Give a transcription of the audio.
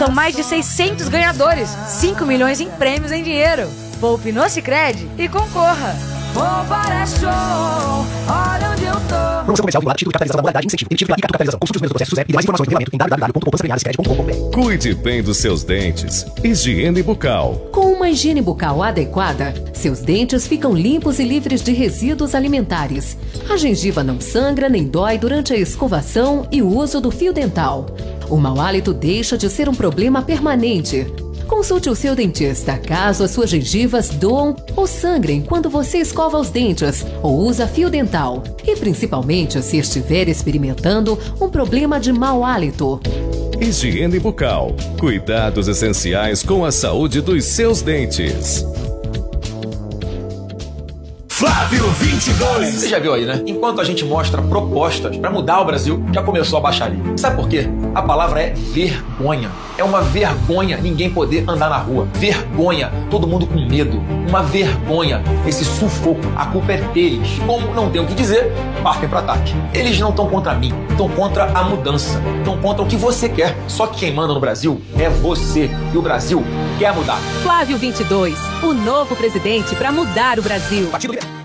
São mais de 600 ganhadores, 5 milhões em prêmios em dinheiro. Poupe no Sicredi e concorra. Poupar é show, olha onde eu tô. Promoção comercial vinculada, título de capitalização da modalidade incentivo. Emitido pela Capitalização. Consulte os primeiros processos e mais informações no regulamento em www.poupançasemilarescred.com.br. Cuide bem dos seus dentes. Higiene bucal. Com uma higiene bucal adequada, seus dentes ficam limpos e livres de resíduos alimentares. A gengiva não sangra nem dói durante a escovação e o uso do fio dental. O mau hálito deixa de ser um problema permanente. Consulte o seu dentista caso as suas gengivas doam ou sangrem quando você escova os dentes ou usa fio dental. E principalmente se estiver experimentando um problema de mau hálito. Higiene bucal. Cuidados essenciais com a saúde dos seus dentes. Flávio 22. Você já viu aí, né? Enquanto a gente mostra propostas para mudar o Brasil, já começou a baixaria. Sabe por quê? A palavra é vergonha. É uma vergonha ninguém poder andar na rua. Vergonha. Todo mundo com medo. Uma vergonha. Esse sufoco. A culpa é deles. Como não tem o que dizer, partem para ataque. Eles não estão contra mim. Estão contra a mudança. Estão contra o que você quer. Só que quem manda no Brasil é você. E o Brasil quer mudar. Flávio 22. O novo presidente para mudar o Brasil. Partido